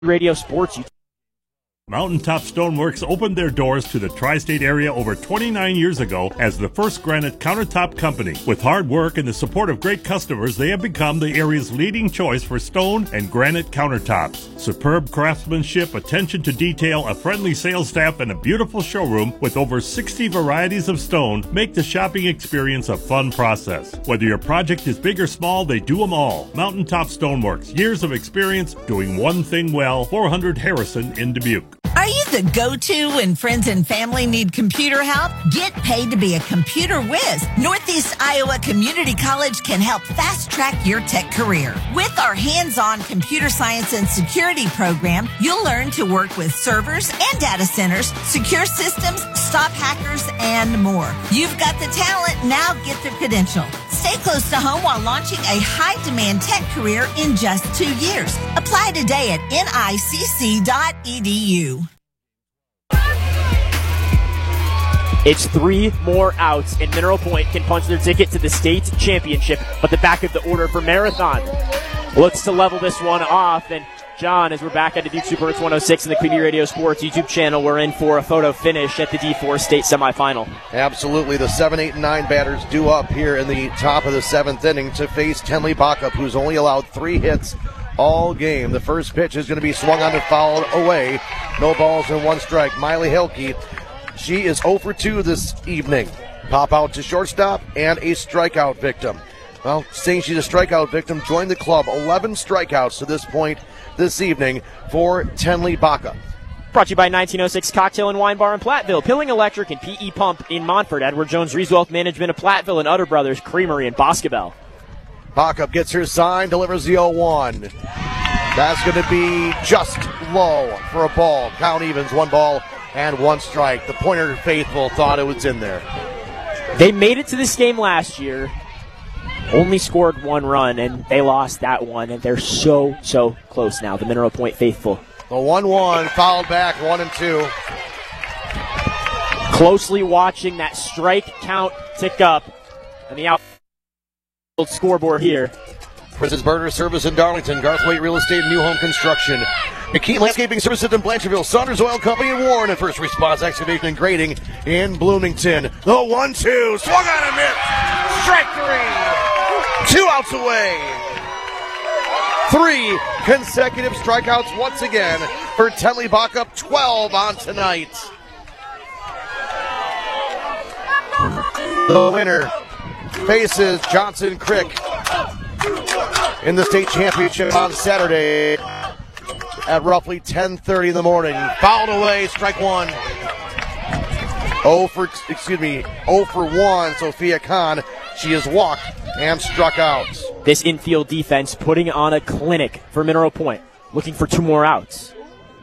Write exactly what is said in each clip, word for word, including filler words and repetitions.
Radio Sports. Mountaintop Stoneworks opened their doors to the tri-state area over twenty-nine years ago as the first granite countertop company. With hard work and the support of great customers, they have become the area's leading choice for stone and granite countertops. Superb craftsmanship, attention to detail, a friendly sales staff, and a beautiful showroom with over sixty varieties of stone make the shopping experience a fun process. Whether your project is big or small, they do them all. Mountaintop Stoneworks, years of experience doing one thing well. four hundred Harrison in Dubuque. Are you the go-to when friends and family need computer help? Get paid to be a computer whiz. Northeast Iowa Community College can help fast-track your tech career. With our hands-on computer science and security program, you'll learn to work with servers and data centers, secure systems, stop hackers, and more. You've got the talent, now get the credential. Stay close to home while launching a high-demand tech career in just two years. Apply today at N I C C dot E D U. It's three more outs, and Mineral Point can punch their ticket to the state championship. But the back of the order for Marathon looks to level this one off. And John, as we're back at the Duke Super Hits one oh six and the Community Radio Sports YouTube channel, we're in for a photo finish at the D four state semifinal. Absolutely. The seven, eight, and nine batters due up here in the top of the seventh inning to face Tenley Backup, who's only allowed three hits all game. The first pitch is going to be swung on and fouled away. No balls and one strike. Miley Hilke, she is oh for two this evening. Pop out to shortstop and a strikeout victim. Well, saying she's a strikeout victim, joined the club. eleven strikeouts to this point this evening for Tenley Backup. Brought to you by nineteen oh six Cocktail and Wine Bar in Platteville, Pilling Electric and P E Pump in Montfort, Edward Jones Rees Wealth Management of Platteville, and Utter Brothers Creamery in Boscobel. Backup gets her sign, delivers the oh one. That's going to be just low for a ball. Count evens, one ball and one strike. The Pointer faithful thought it was in there. They made it to this game last year, only scored one run, and they lost that one, and they're so, so close now, the Mineral Point faithful. The one one, fouled back, one and two. Closely watching that strike count tick up, and the out scoreboard here. Princess Burner Service in Darlington, Garthwaite Real Estate and New Home Construction, McKean Landscaping Services in Blanchardville, Saunders Oil Company in Warren, and First Response Excavation and Grading in Bloomington. The one two, swung on and missed. Strike three. Two outs away. Three consecutive strikeouts once again for Tenley Backup, twelve on tonight. The winner faces Johnson Crick in the state championship on Saturday at roughly ten thirty in the morning. Fouled away, strike one. Oh for, excuse me, oh for one, Sophia Khan. She is walked and struck out. This infield defense putting on a clinic for Mineral Point, looking for two more outs.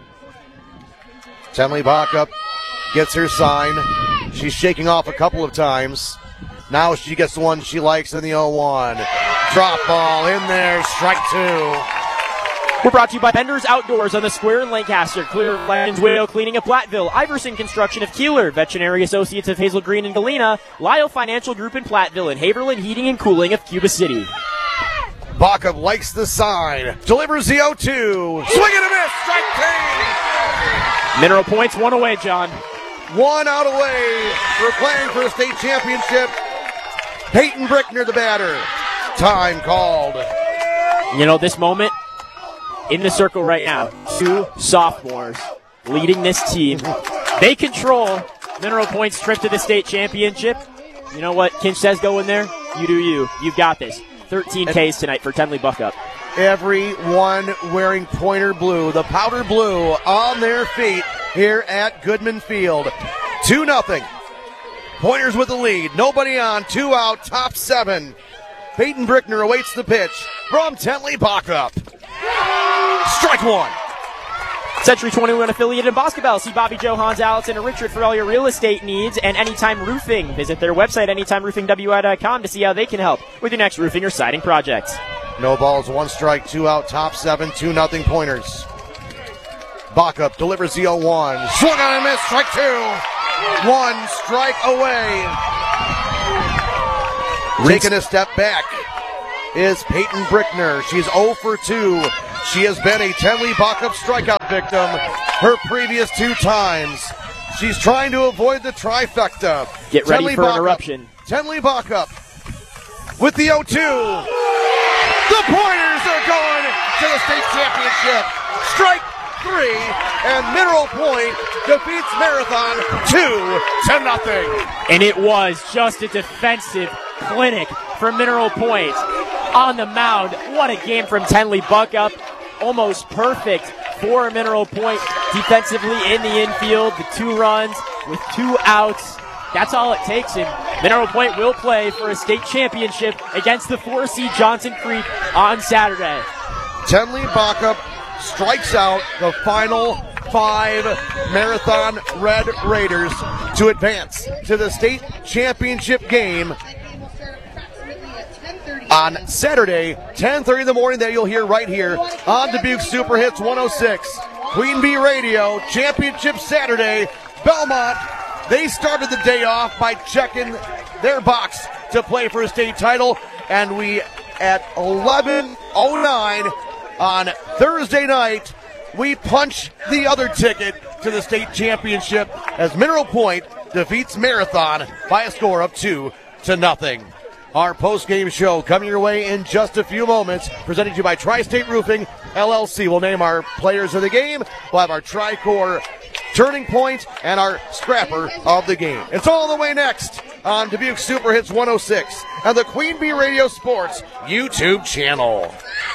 Tenley Backup gets her sign. She's shaking off a couple of times. Now she gets the one she likes in the oh one. Drop ball in there, strike two. We're brought to you by Bender's Outdoors on the Square in Lancaster, Clear Lands Widow Cleaning of Platteville, Iverson Construction of Keeler, Veterinary Associates of Hazel Green and Galena, Lyle Financial Group in Platteville, and Haverland Heating and Cooling of Cuba City. Backup likes the sign, delivers the oh two, swing and a miss, strike three. Mineral Points one away, John. One out away. We're playing for the state championship. Peyton Brickner, the batter. Time called. You know, this moment in the circle right now, two sophomores leading this team. They control Mineral Point's trip to the state championship. You know what Kinch says go in there? You do you. You've got this. thirteen Ks tonight for Tenley Backup. Everyone wearing Pointer blue, the powder blue, on their feet here at Goodman Field. two nothing. Pointers with the lead. Nobody on. Two out. Top seven. Peyton Brickner awaits the pitch from Tenley Backup. Strike one. Century twenty-one affiliate in Boscobel. See Bobby Joe, Hans Allison, and Richard for all your real estate needs and Anytime Roofing. Visit their website, anytime roofing w i dot com, to see how they can help with your next roofing or siding projects. No balls, one strike, two out, top seven, two nothing Pointers. Backup delivers the oh one. Swung on and missed, strike two. One strike away. Taking a step back is Peyton Brickner. She's oh for two. She has been a Tenley Backup strikeout victim her previous two times. She's trying to avoid the trifecta. Get ready Tenley for Backup, an eruption. Tenley Backup with the oh two. The Pointers are going to the state championship. Strike three, and Mineral Point defeats Marathon two to nothing. And it was just a defensive clinic for Mineral Point on the mound. What a game from Tenley Backup. Almost perfect for Mineral Point defensively in the infield. The two runs with two outs. That's all it takes, and Mineral Point will play for a state championship against the four seed Johnson Creek on Saturday. Tenley Backup strikes out the final five Marathon Red Raiders to advance to the state championship game on Saturday, ten thirty in the morning, that you'll hear right here on Dubuque Super Hits one oh six. Queen Bee Radio, Championship Saturday, Belmont. They started the day off by checking their box to play for a state title, and we, at eleven oh nine on Thursday night, we punch the other ticket to the state championship as Mineral Point defeats Marathon by a score of two to nothing. Our post-game show coming your way in just a few moments, presented to you by Tri-State Roofing, L L C. We'll name our players of the game. We'll have our Tri-Core Turning Point and our Scrapper of the game. It's all the way next on Dubuque Super Hits one oh six and the Queen Bee Radio Sports YouTube channel.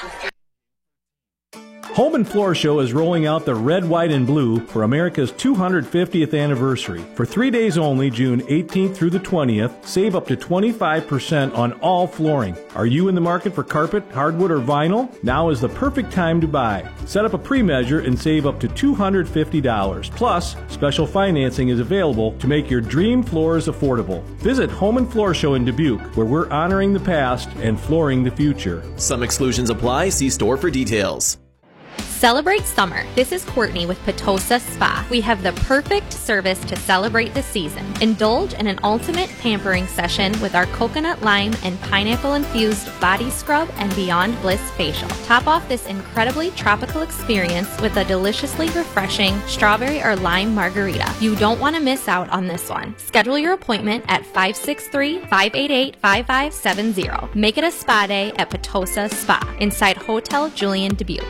Home and Floor Show is rolling out the red, white, and blue for America's two hundred fiftieth anniversary. For three days only, June eighteenth through the twentieth, save up to twenty-five percent on all flooring. Are you in the market for carpet, hardwood, or vinyl? Now is the perfect time to buy. Set up a pre-measure and save up to two hundred fifty dollars. Plus, special financing is available to make your dream floors affordable. Visit Home and Floor Show in Dubuque, where we're honoring the past and flooring the future. Some exclusions apply. See store for details. Celebrate summer. This is Courtney with Petosa Spa. We have the perfect service to celebrate the season. Indulge in an ultimate pampering session with our coconut lime and pineapple infused body scrub and Beyond Bliss facial. Top off this incredibly tropical experience with a deliciously refreshing strawberry or lime margarita. You don't want to miss out on this one. Schedule your appointment at five six three, five eight eight, five five seven zero. Make it a spa day at Petosa Spa inside Hotel Julian Dubuque.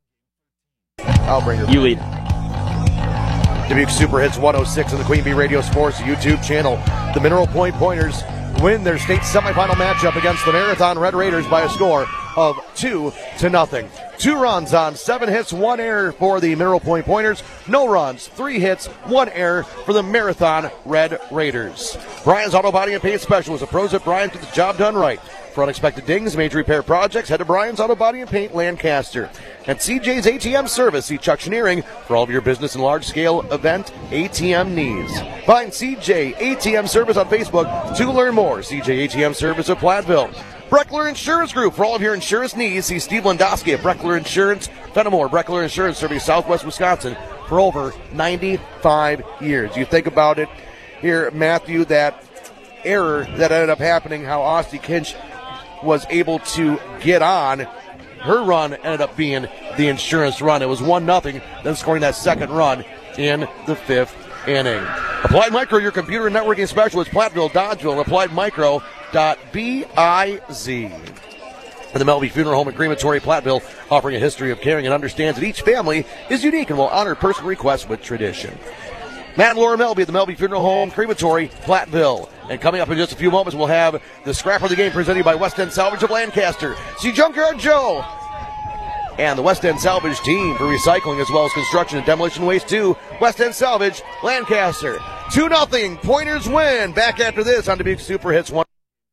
I'll bring her. You lead. Dubuque Super Hits one oh six on the Queen Bee Radio Sports YouTube channel. The Mineral Point Pointers win their state semifinal matchup against the Marathon Red Raiders by a score of two to nothing. Two runs on seven hits, one error for the Mineral Point Pointers. No runs, three hits, one error for the Marathon Red Raiders. Brian's Auto Body and Paint Specialist, the pros at Brian, get the job done right. For unexpected dings, major repair projects, head to Brian's Auto Body and Paint, Lancaster. And C J's A T M Service, see Chuctioneering for all of your business and large-scale event A T M needs. Find C J A T M Service on Facebook to learn more. C J A T M Service of Platteville. Breckler Insurance Group, for all of your insurance needs, see Steve Landowski at Breckler Insurance, Fenimore. Breckler Insurance, serving Southwest Wisconsin for over ninety-five years. You think about it here, Matthew, that error that ended up happening, how Austin Kinch was able to get on. Her run ended up being the insurance run. It was one nothing, then scoring that second run in the fifth inning. Applied Micro, your computer and networking specialist, Platteville, Dodgeville, applied micro dot biz. And the Melby Funeral Home and Crematory, Platteville, offering a history of caring and understands that each family is unique and will honor personal requests with tradition. Matt and Laura Melby at the Melby Funeral Home Crematory, Platteville. And coming up in just a few moments, we'll have the Scrapper of the Game presented by West End Salvage of Lancaster. See Junkyard Joe and the West End Salvage team for recycling as well as construction and demolition waste too. West End Salvage, Lancaster. two nothing, Pointers win. Back after this on Dubuque Super Hits one.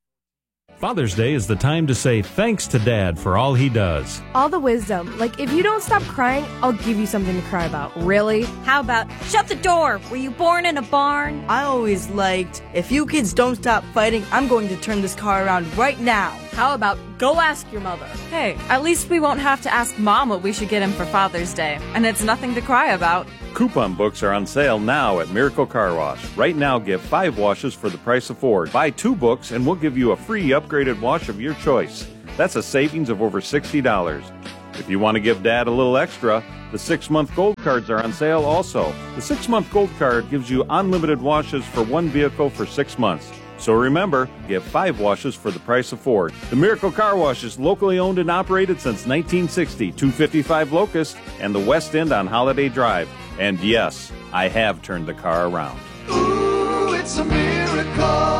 Father's Day is the time to say thanks to Dad for all he does. All the wisdom. Like, if you don't stop crying, I'll give you something to cry about. Really? How about, shut the door? Were you born in a barn? I always liked, if you kids don't stop fighting, I'm going to turn this car around right now. How about, go ask your mother? Hey, at least we won't have to ask Mom what we should get him for Father's Day. And it's nothing to cry about. Coupon books are on sale now at Miracle Car Wash. Right now, get five washes for the price of four. Buy two books and we'll give you a free upgraded wash of your choice. That's a savings of over sixty dollars. If you want to give Dad a little extra, the six-month gold cards are on sale also. The six-month gold card gives you unlimited washes for one vehicle for six months. So remember, get five washes for the price of four. The Miracle Car Wash is locally owned and operated since nineteen sixty, two fifty-five Locust and the West End on Holiday Drive. And yes, I have turned the car around. Ooh, it's a miracle.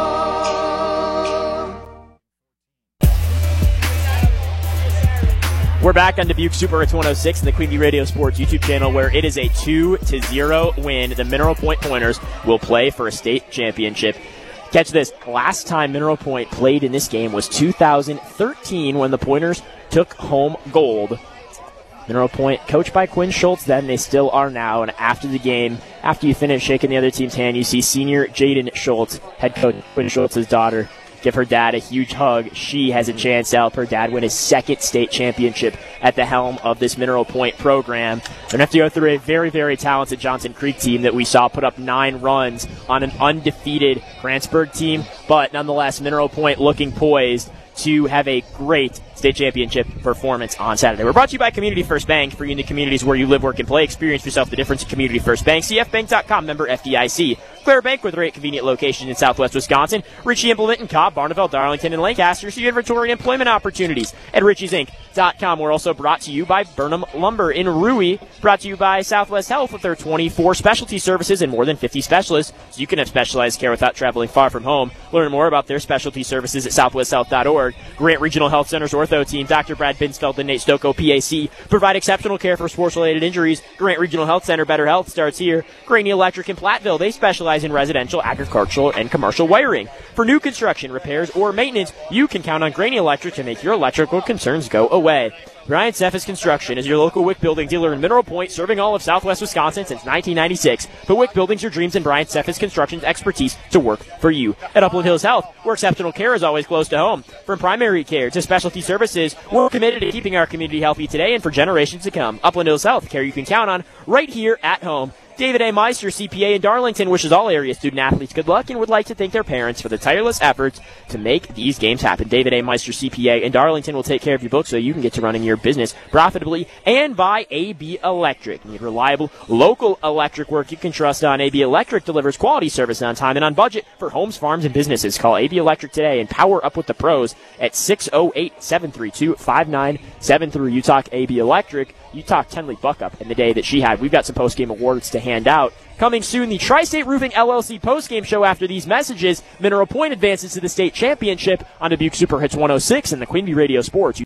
We're back on Dubuque Super Hits one oh six and the Queen Bee Radio Sports YouTube channel, where it is a two to zero win. The Mineral Point Pointers will play for a state championship. Catch this. Last time Mineral Point played in this game was two thousand thirteen when the Pointers took home gold. Mineral Point, coached by Quinn Schultz then, they still are now. And after the game, after you finish shaking the other team's hand, you see senior Jaden Schultz, head coach Quinn Schultz's daughter, give her dad a huge hug. She has a chance to help her dad win his second state championship at the helm of this Mineral Point program. They're going to have to go through a very, very talented Johnson Creek team that we saw put up nine runs on an undefeated Grantsburg team. But nonetheless, Mineral Point looking poised to have a great state championship performance on Saturday. We're brought to you by Community First Bank. For you in the communities where you live, work, and play, experience for yourself the difference in Community First Bank. C F bank dot com, member F D I C. Clare Bank with great convenient locations in southwest Wisconsin. Ritchie Implement in Cobb, Barneveld, Darlington, and Lancaster. See inventory and employment opportunities at richies inc dot com. We're also brought to you by Burnham Lumber in Rui. Brought to you by Southwest Health with their twenty-four specialty services and more than fifty specialists, so you can have specialized care without traveling far from home. Learn more about their specialty services at southwest health dot org. Grant Regional Health Center's ortho team, Doctor Brad Binsfeld and Nate Stocco, P A C, provide exceptional care for sports-related injuries. Grant Regional Health Center, better health starts here. Graney Electric in Platteville, they specialize in residential, agricultural, and commercial wiring. For new construction, repairs, or maintenance, you can count on Graney Electric to make your electrical concerns go away. Bryant Cephas Construction is your local Wick Building dealer in Mineral Point, serving all of southwest Wisconsin since nineteen ninety-six. But Wick Building's your dreams and Bryant Cephas Construction's expertise to work for you. At Upland Hills Health, where exceptional care is always close to home. From primary care to specialty services, we're committed to keeping our community healthy today and for generations to come. Upland Hills Health, care you can count on right here at home. David A. Meister, C P A in Darlington, wishes all area student-athletes good luck and would like to thank their parents for the tireless efforts to make these games happen. David A. Meister, C P A in Darlington, will take care of your books so you can get to running your business profitably, and by A B Electric. You need reliable, local electric work you can trust on. A B Electric delivers quality service on time and on budget for homes, farms, and businesses. Call A B Electric today and power up with the pros at six oh eight, seven three two, five nine seven three. You talk A B Electric, you talk Tenley Buckup in the day that she had. We've got some post-game awards to hand out. Coming soon, the Tri-State Roofing L L C post-game show after these messages. Mineral Point advances to the state championship on Dubuque Super Hits one oh six and the Queen Bee Radio Sports.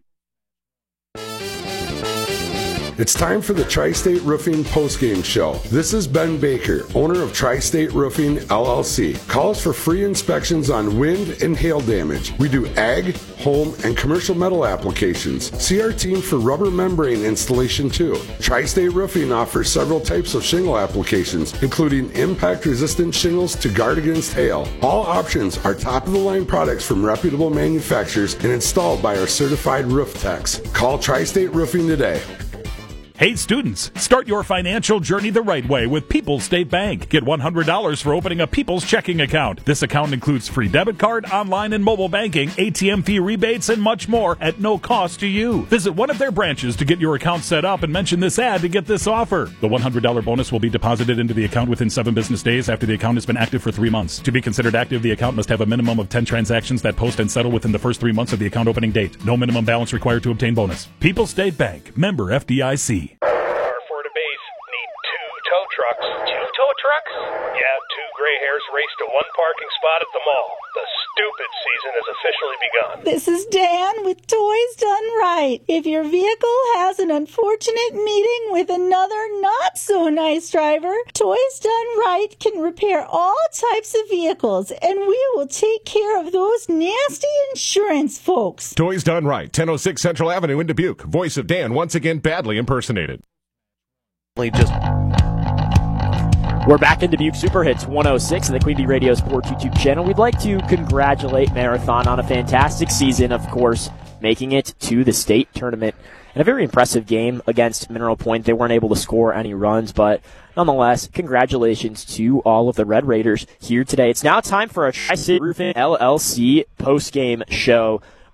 It's time for the Tri-State Roofing postgame show. This is Ben Baker, owner of Tri-State Roofing L L C. Call us for free inspections on wind and hail damage. We do ag, home, and commercial metal applications. See our team for rubber membrane installation too. Tri-State Roofing offers several types of shingle applications, including impact-resistant shingles to guard against hail. All options are top-of-the-line products from reputable manufacturers and installed by our certified roof techs. Call Tri-State Roofing today. Hey students, start your financial journey the right way with People's State Bank. Get one hundred dollars for opening a People's checking account. This account includes free debit card, online and mobile banking, A T M fee rebates, and much more at no cost to you. Visit one of their branches to get your account set up and mention this ad to get this offer. The one hundred dollars bonus will be deposited into the account within seven business days after the account has been active for three months. To be considered active, the account must have a minimum of ten transactions that post and settle within the first three months of the account opening date. No minimum balance required to obtain bonus. People's State Bank, member F D I C. Trucks. Two tow trucks? Yeah, two gray hairs race to one parking spot at the mall. The stupid season has officially begun. This is Dan with Toys Done Right. If your vehicle has an unfortunate meeting with another not-so-nice driver, Toys Done Right can repair all types of vehicles, and we will take care of those nasty insurance folks. Toys Done Right, ten oh six Central Avenue in Dubuque. Voice of Dan, once again badly impersonated. Just... We're back in Dubuque Super Hits one oh six and the Queen Bee Radio Sports YouTube channel. We'd like to congratulate Marathon on a fantastic season, of course, making it to the state tournament. And a very impressive game against Mineral Point. They weren't able to score any runs, but nonetheless, congratulations to all of the Red Raiders here today. It's now time for a Tri-State Roofing L L C post-game show.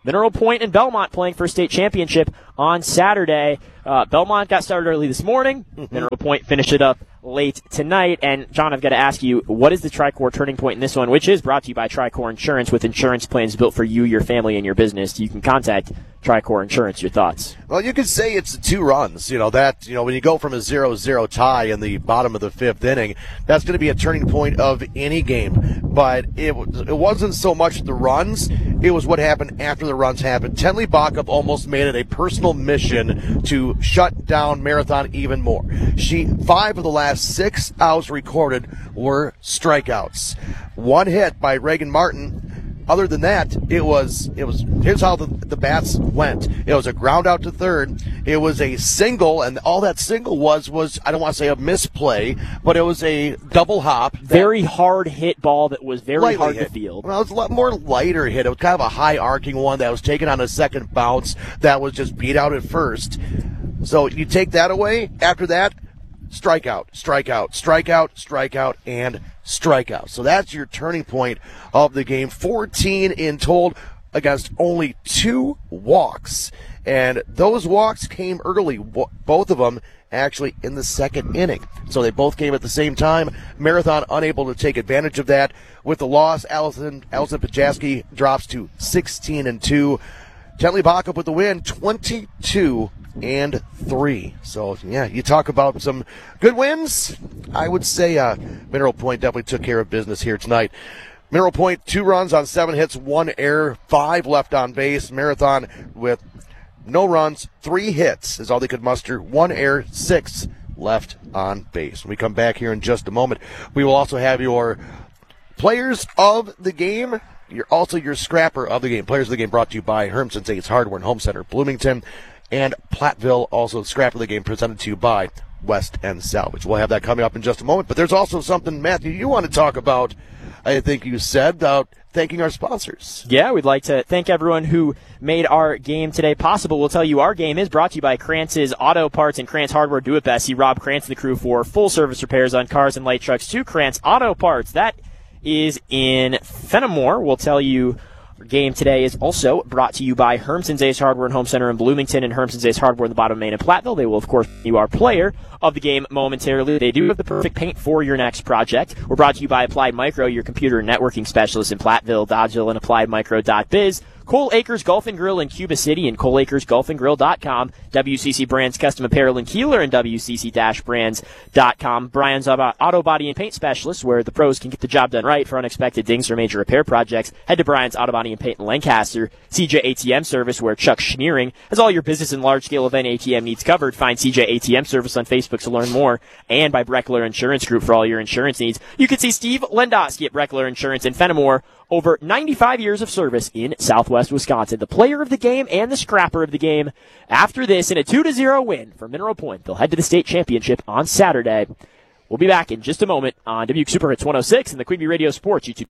Mineral Point and Belmont playing for a state championship on Saturday. Uh, Belmont got started early this morning. Mm-hmm. Mineral Point finished it up late tonight. And, John, I've got to ask you, what is the Tricor turning point in this one, which is brought to you by Tricor Insurance, with insurance plans built for you, your family, and your business. You can contact Tricor Insurance. Your thoughts? Well, you could say it's two runs. You know, that, you know, when you go from a zero zero tie in the bottom of the fifth inning, that's going to be a turning point of any game. But it, it wasn't so much the runs, it was what happened after the runs happened. Tenley Backup almost made it a personal mission to shut down Marathon even more. She, five of the last six outs recorded were strikeouts. One hit by Reagan Martin. Other than that, it was, it was, here's how the, the bats went. It was a ground out to third. It was a single, and all that single was, was, I don't want to say a misplay, but it was a double hop. Very hard hit ball that was very hard hit. to field. Well, it was a lot more lighter hit. It was kind of a high arcing one that was taken on a second bounce that was just beat out at first. So you take that away. After that, strikeout, strikeout, strikeout, strikeout, and strikeout. So that's your turning point of the game. fourteen in total against only two walks. And those walks came early, both of them actually in the second inning. So they both came at the same time. Marathon unable to take advantage of that. With the loss, Allison, Allison Pajaski drops to sixteen and two. Tenley Backup with the win, twenty-two and three. So, yeah, you talk about some good wins. I would say uh, Mineral Point definitely took care of business here tonight. Mineral Point, two runs on seven hits, one error, five left on base. Marathon with no runs, three hits is all they could muster, one error, six left on base. When we come back here in just a moment, we will also have your players of the game. You're also your scrapper of the game. Players of the game brought to you by Hermson's Ace Hardware and Home Center, Bloomington, and Platteville. Also, scrapper of the game presented to you by West End Salvage. We'll have that coming up in just a moment. But there's also something, Matthew, you want to talk about. I think you said about thanking our sponsors. Yeah, we'd like to thank everyone who made our game today possible. We'll tell you our game is brought to you by Krantz's Auto Parts and Krantz Hardware Do It Best. See Rob Krantz and the crew for full service repairs on cars and light trucks to Krantz Auto Parts. That is in Fenimore. We'll tell you our game today is also brought to you by Hermson's Ace Hardware and Home Center in Bloomington and Hermson's Ace Hardware in the bottom of Main and Platteville. They will, of course, be our player of the game momentarily. They do have the perfect paint for your next project. We're brought to you by Applied Micro, your computer and networking specialist in Platteville, Dodgeville, and applied micro dot biz. Cole Acres Golf and Grill in Cuba City and cole acres golf and grill dot com. W C C Brands Custom Apparel in Keeler and W C C brands dot com. Brian's Auto Body and Paint Specialist, where the pros can get the job done right for unexpected dings or major repair projects. Head to Brian's Auto Body and Paint in Lancaster. C J A T M Service, where Chuck Schneering has all your business and large-scale event A T M needs covered. Find C J A T M Service on Facebook to learn more. And by Breckler Insurance Group for all your insurance needs. You can see Steve Lendowski at Breckler Insurance in Fenimore. Over ninety-five years of service in Southwest Wisconsin. The player of the game and the scrapper of the game. After this, in a two to zero win for Mineral Point, they'll head to the state championship on Saturday. We'll be back in just a moment on Dubuque Super Hits one oh six and the Queeby Radio Sports YouTube.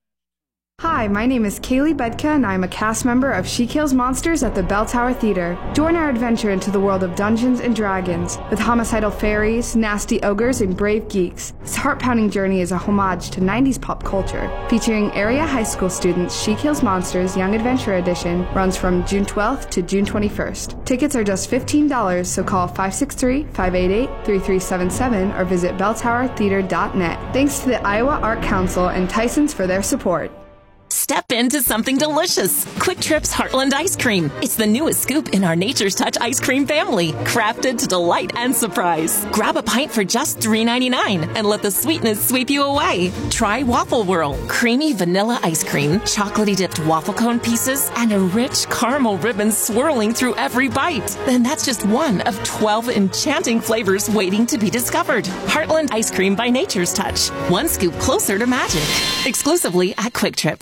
Hi, my name is Kaylee Bedka, and I'm a cast member of She Kills Monsters at the Bell Tower Theater. Join our adventure into the world of Dungeons and Dragons, with homicidal fairies, nasty ogres, and brave geeks. This heart-pounding journey is a homage to nineties pop culture. Featuring area high school students, She Kills Monsters Young Adventure Edition runs from June twelfth to June twenty-first. Tickets are just fifteen dollars, so call five six three, five eight eight, three three seven seven or visit bell tower theater dot net. Thanks to the Iowa Art Council and Tyson's for their support. Step into something delicious. Quick Trip's Heartland Ice Cream. It's the newest scoop in our Nature's Touch ice cream family, crafted to delight and surprise. Grab a pint for just three ninety-nine and let the sweetness sweep you away. Try Waffle Whirl, creamy vanilla ice cream, chocolatey dipped waffle cone pieces, and a rich caramel ribbon swirling through every bite. Then that's just one of twelve enchanting flavors waiting to be discovered. Heartland Ice Cream by Nature's Touch. One scoop closer to magic. Exclusively at Quick Trip.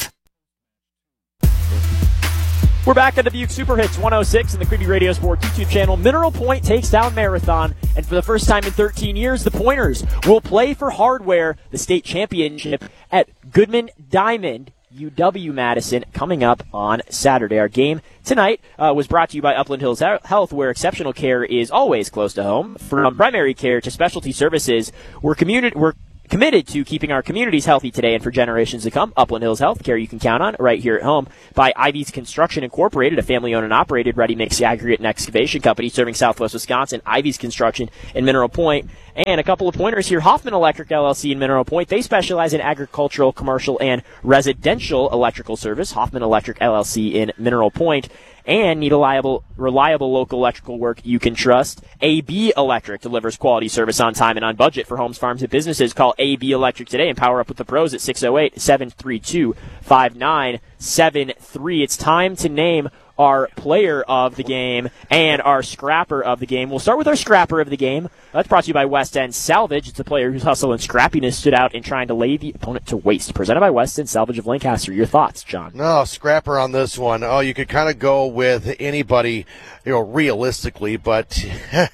We're back on Dubuque Super Hits one oh six and the Queeby Radio Sports YouTube channel. Mineral Point takes down Marathon, and for the first time in thirteen years, the Pointers will play for Hardware, the state championship at Goodman Diamond, U W-Madison, coming up on Saturday. Our game tonight uh, was brought to you by Upland Hills Health, where exceptional care is always close to home. From primary care to specialty services, we're community, we're committed to keeping our communities healthy today and for generations to come. Upland Hills Healthcare you can count on right here at home. By Ivy's Construction Incorporated, a family-owned and operated ready-mix aggregate and excavation company serving Southwest Wisconsin. Ivy's Construction in Mineral Point. And a couple of pointers here. Hoffman Electric L L C in Mineral Point. They specialize in agricultural, commercial, and residential electrical service. Hoffman Electric L L C in Mineral Point. And need a reliable, reliable local electrical work you can trust. A B Electric delivers quality service on time and on budget for homes, farms, and businesses. Call A B Electric today and power up with the pros at six oh eight, seven three two, five nine seven three. It's time to name our player of the game and our scrapper of the game. We'll start with our scrapper of the game. That's brought to you by West End Salvage. It's a player whose hustle and scrappiness stood out in trying to lay the opponent to waste. Presented by West End Salvage of Lancaster. Your thoughts, John? No, scrapper on this one. Oh, you could kind of go with anybody, you know, realistically, but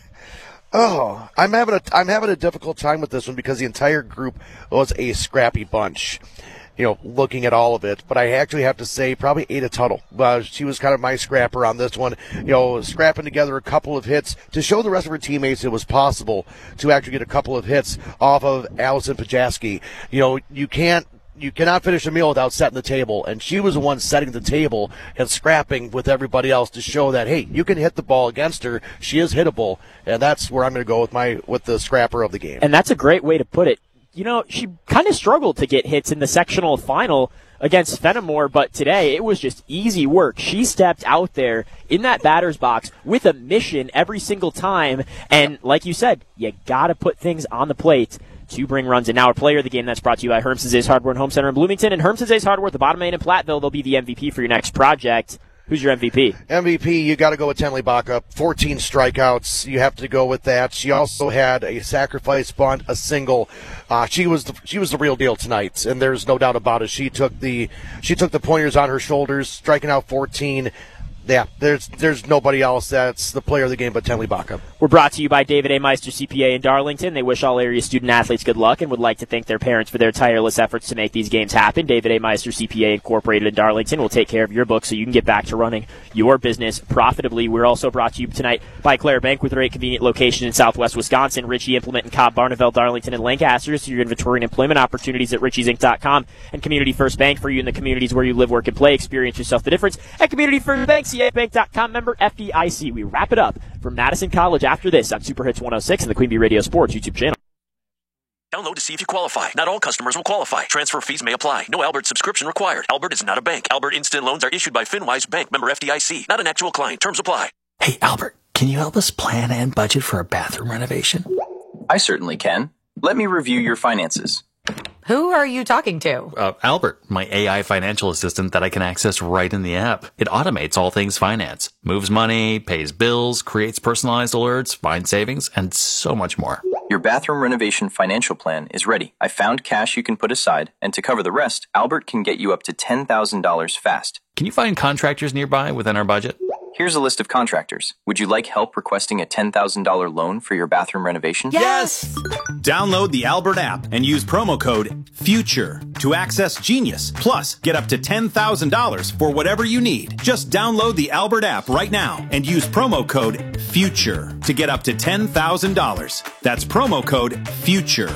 oh, I'm having a I'm having a difficult time with this one because the entire group was a scrappy bunch. You know, looking at all of it, but I actually have to say probably Ada Tuttle. Uh, she was kind of my scrapper on this one. You know, scrapping together a couple of hits to show the rest of her teammates it was possible to actually get a couple of hits off of Allison Pajaski. You know, you can't, you cannot finish a meal without setting the table, and she was the one setting the table and scrapping with everybody else to show that, hey, you can hit the ball against her. She is hittable, and that's where I'm going to go with my with the scrapper of the game. And that's a great way to put it. You know, she kind of struggled to get hits in the sectional final against Fenimore, but today it was just easy work. She stepped out there in that batter's box with a mission every single time, and like you said, you got to put things on the plate to bring runs. And now our player of the game, that's brought to you by Herm's Ace Hardware and Home Center in Bloomington. And Herm's Ace Hardware at the bottom main in Platteville, they'll be the M V P for your next project. Who's your M V P? M V P, you got to go with Tenley Baca. fourteen strikeouts. You have to go with that. She also had a sacrifice bunt, a single. Uh, she was the, she was the real deal tonight, and there's no doubt about it. She took the she took the pointers on her shoulders, striking out fourteen. Yeah, there's there's nobody else that's the player of the game but Tenley Baca. We're brought to you by David A. Meister C P A in Darlington. They wish all area student athletes good luck and would like to thank their parents for their tireless efforts to make these games happen. David A. Meister C P A Incorporated in Darlington will take care of your book so you can get back to running your business profitably. We're also brought to you tonight by Claire Bank with a great convenient location in Southwest Wisconsin. Ritchie Implement in Cobb, Barneveld, Darlington, and Lancaster. So your inventory and employment opportunities at richies inc dot com. And Community First Bank for you in the communities where you live, work, and play. Experience yourself the difference at Community First Bank, C A bank dot com. Member F D I C. We wrap it up from Madison College after this on Super Hits one oh six and the Queen Bee Radio Sports YouTube channel. Download to see if you qualify. Not all customers will qualify. Transfer fees may apply. No Albert subscription required. Albert is not a bank. Albert Instant Loans are issued by FinWise Bank. Member F D I C. Not an actual client. Terms apply. Hey, Albert, can you help us plan and budget for a bathroom renovation? I certainly can. Let me review your finances. Who are you talking to? Uh, Albert, my A I financial assistant that I can access right in the app. It automates all things finance, moves money, pays bills, creates personalized alerts, finds savings, and so much more. Your bathroom renovation financial plan is ready. I found cash you can put aside, and to cover the rest, Albert can get you up to ten thousand dollars fast. Can you find contractors nearby within our budget? Here's a list of contractors. Would you like help requesting a ten thousand dollars loan for your bathroom renovation? Yes! Download the Albert app and use promo code FUTURE to access Genius. Plus, get up to ten thousand dollars for whatever you need. Just download the Albert app right now and use promo code FUTURE to get up to ten thousand dollars. That's promo code FUTURE.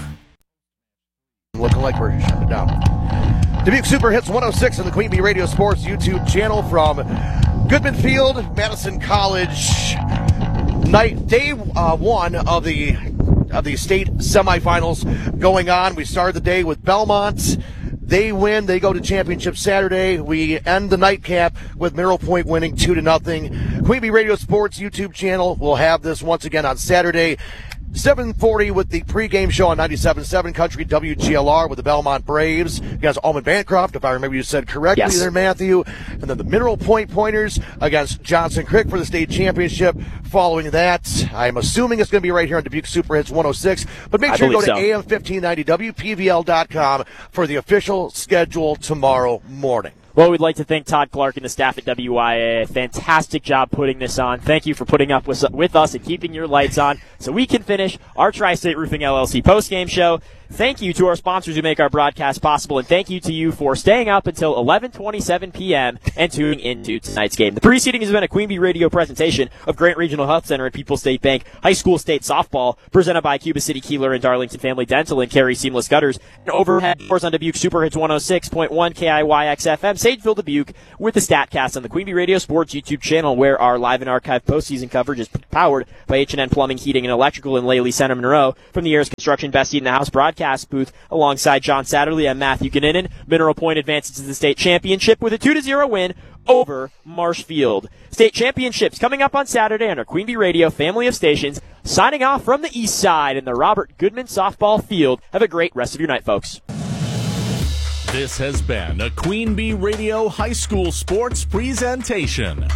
Looking like we're shutting down. Dubuque Super Hits one oh six on the Queen Bee Radio Sports YouTube channel from Goodman Field, Madison College. Night day uh, one of the of the state semifinals going on. We started the day with Belmont. They win. They go to championship Saturday. We end the nightcap with Mineral Point winning two to nothing. Queen Bee Radio Sports YouTube channel will have this once again on Saturday. seven forty with the pregame show on ninety-seven point seven Country W G L R with the Belmont Braves against Almond Bancroft, if I remember you said correctly yes. there, Matthew. And then the Mineral Point Pointers against Johnson Creek for the state championship. Following that, I'm assuming it's going to be right here on Dubuque Super Hits one oh six. But make sure you go to so. A M fifteen ninety W P V L dot com for the official schedule tomorrow morning. Well, we'd like to thank Todd Clark and the staff at W I A. Fantastic job putting this on. Thank you for putting up with, with us and keeping your lights on so we can finish our Tri-State Roofing L L C postgame show. Thank you to our sponsors who make our broadcast possible, and thank you to you for staying up until eleven twenty-seven p.m. and tuning into tonight's game. The preceding has been a Queen Bee Radio presentation of Grant Regional Health Center and People's State Bank High School State Softball, presented by Cuba City Keeler and Darlington Family Dental and Carry Seamless Gutters, and overhead doors on Dubuque Super Hits one oh six point one K I Y X F M, Sageville, Dubuque, with the StatCast on the Queen Bee Radio Sports YouTube channel, where our live and archive postseason coverage is powered by H and N Plumbing, Heating, and Electrical in Laley Center, Monroe. From the Ayers Construction Best Seat in the House broadcast booth, alongside John Satterley and Matthew Kinnunen, Mineral Point advances to the state championship with a two to zero win over Marshfield. State championships coming up on Saturday on our Queen Bee Radio family of stations. Signing off from the east side in the Robert Goodman softball field. Have a great rest of your night, folks. This has been a Queen Bee Radio High School Sports presentation.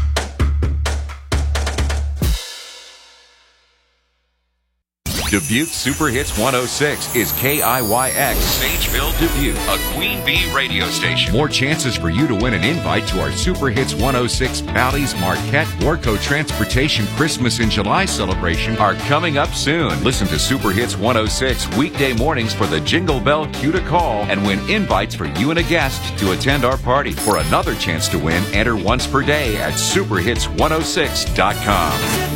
Dubuque Super Hits one oh six is K I Y X, Sageville, Dubuque, a Queen Bee radio station. More chances for you to win an invite to our Super Hits one oh six Bally's Marquette Warco Transportation Christmas in July celebration are coming up soon. Listen to Super Hits one oh six weekday mornings for the Jingle Bell cue to call and win invites for you and a guest to attend our party. For another chance to win, enter once per day at super hits one oh six dot com.